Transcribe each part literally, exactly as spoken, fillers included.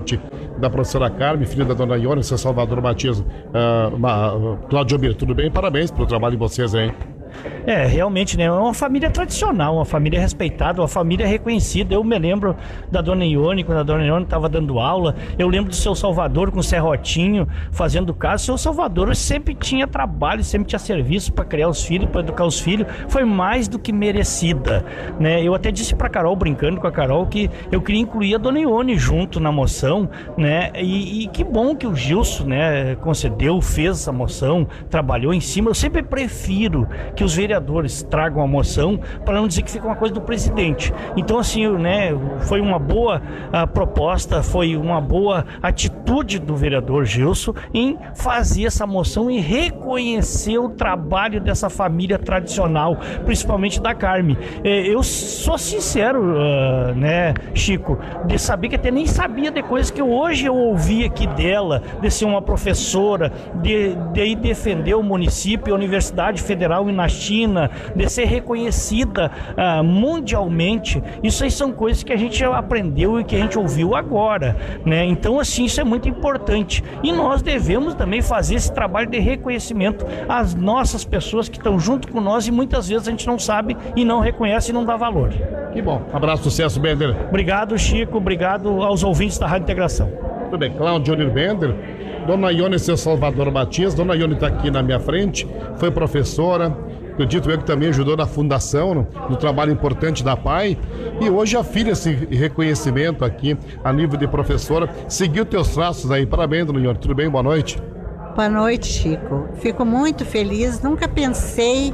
morte da professora Carme, filha da dona Ione, seu Salvador Matias. Uh, uh, Claudio Mir, tudo bem? Parabéns pelo trabalho de vocês aí. É, realmente, né? É uma família tradicional, uma família respeitada, uma família reconhecida. Eu me lembro da dona Ione, quando a dona Ione estava dando aula. Eu lembro do seu Salvador com o Serrotinho fazendo caso. O seu Salvador sempre tinha trabalho, sempre tinha serviço para criar os filhos, para educar os filhos. Foi mais do que merecida, né? Eu até disse para Carol, brincando com a Carol, que eu queria incluir a dona Ione junto na moção, né? E, e que bom que o Gilson, né, concedeu, fez essa moção, trabalhou em cima. Eu sempre prefiro que os vereadores tragam a moção, para não dizer que fica uma coisa do presidente. Então, assim, né, foi uma boa a, proposta, foi uma boa atitude do vereador Gilson em fazer essa moção e reconhecer o trabalho dessa família tradicional, principalmente da Carme. Eu sou sincero, uh, né, Chico, de saber que até nem sabia de coisas que hoje eu ouvi aqui dela, de ser uma professora, de, de ir defender o município, a Universidade Federal na China, de ser reconhecida uh, mundialmente. Isso aí são coisas que a gente aprendeu e que a gente ouviu agora, né? Então, assim, isso é muito importante. E nós devemos também fazer esse trabalho de reconhecimento às nossas pessoas que estão junto com nós e muitas vezes a gente não sabe e não reconhece e não dá valor. Que bom. Abraço, sucesso, Bender. Obrigado, Chico. Obrigado aos ouvintes da Rádio Integração. Tudo bem. Cláudio Bender. Dona Ione, seu Salvador Matias. Dona Ione está aqui na minha frente, foi professora, acredito eu que também ajudou na fundação, no, no trabalho importante da P A I, e hoje a filha esse reconhecimento aqui a nível de professora. Seguiu teus traços aí. Parabéns, Dona Ione. Tudo bem? Boa noite. Boa noite, Chico. Fico muito feliz. Nunca pensei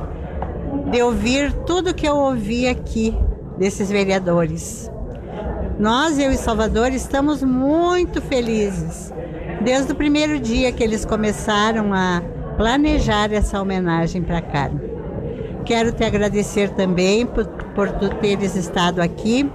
de ouvir tudo que eu ouvi aqui desses vereadores. Nós, eu e Salvador, estamos muito felizes. Desde o primeiro dia que eles começaram a planejar essa homenagem para a Carme. Quero te agradecer também por, por tu teres estado aqui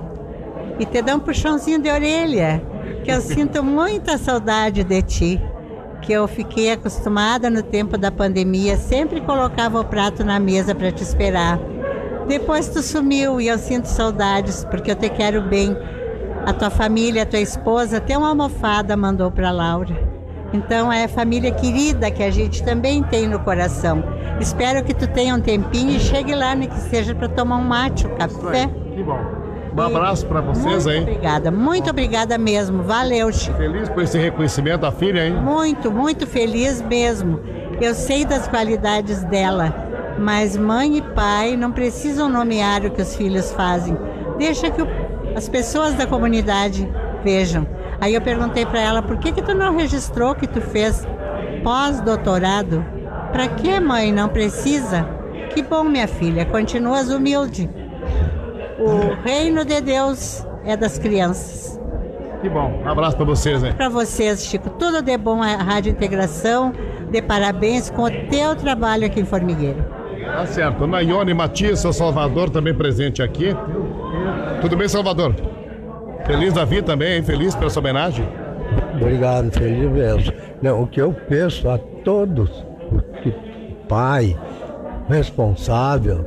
e te dar um puxãozinho de orelha, que eu sinto muita saudade de ti, que eu fiquei acostumada no tempo da pandemia, sempre colocava o prato na mesa para te esperar. Depois tu sumiu e eu sinto saudades, porque eu te quero bem. A tua família, a tua esposa, até uma almofada mandou para Laura. Então é a família querida que a gente também tem no coração. Espero que tu tenha um tempinho e chegue lá, né, que seja para tomar um mate, um café. Que bom. Um abraço para vocês muito aí. Muito obrigada, muito obrigada mesmo. Valeu, Chico. Feliz por esse reconhecimento da filha, hein? Muito, muito feliz mesmo. Eu sei das qualidades dela, mas mãe e pai não precisam nomear o que os filhos fazem. Deixa que o as pessoas da comunidade vejam. Aí eu perguntei para ela, por que que tu não registrou que tu fez pós-doutorado? Para que, mãe? Não precisa? Que bom, minha filha, continuas humilde. O reino de Deus é das crianças. Que bom. Um abraço para vocês, hein? Para vocês, Chico. Tudo de bom a Rádio Integração. De parabéns com o teu trabalho aqui em Formigueiro. Tá certo. Dona Ione Matias, seu Salvador, também presente aqui. Tudo bem, Salvador? Feliz da vida também, hein? Feliz pela sua homenagem? Obrigado, feliz mesmo. Não, o que eu peço a todos, que pai, responsável,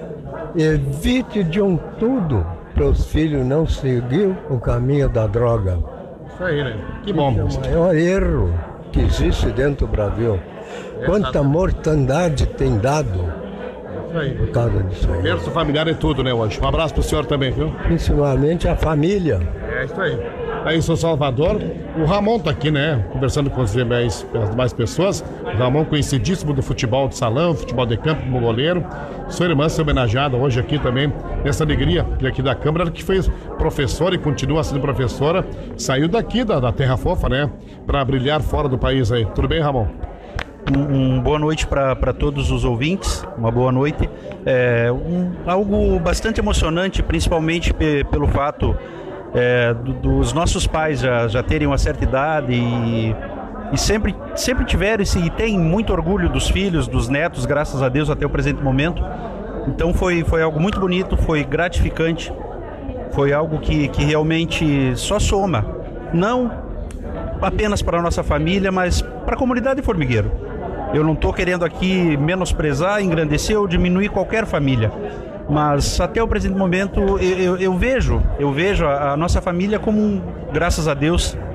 evite de um tudo para os filhos não seguir o caminho da droga. Isso aí, né? Que bom. É o maior erro que existe dentro do Brasil. Quanta mortandade tem dado por causa disso aí. Berço familiar é tudo, né, hoje? Um abraço pro senhor também, viu? Principalmente a família. É isso aí. Aí, sou Salvador. O Ramon tá aqui, né? Conversando com as demais, as demais pessoas. O Ramon, conhecidíssimo do futebol de salão, futebol de campo, como goleiro. Sua irmã se homenageada hoje aqui também, nessa alegria aqui da Câmara, que foi professora e continua sendo professora. Saiu daqui, da, da Terra Fofa, né? Pra brilhar fora do país aí. Tudo bem, Ramon? Um, um boa noite para todos os ouvintes, uma boa noite. É, um, algo bastante emocionante, principalmente pe, pelo fato é, do, dos nossos pais já, já terem uma certa idade e, e sempre, sempre tiveram e têm muito orgulho dos filhos, dos netos, graças a Deus, até o presente momento. Então foi, foi algo muito bonito, foi gratificante, foi algo que, que realmente só soma, não apenas para a nossa família, mas para a comunidade de Formigueiro. Eu não estou querendo aqui menosprezar, engrandecer ou diminuir qualquer família, mas até o presente momento eu, eu, eu vejo, eu vejo a, a nossa família como, um, graças a Deus,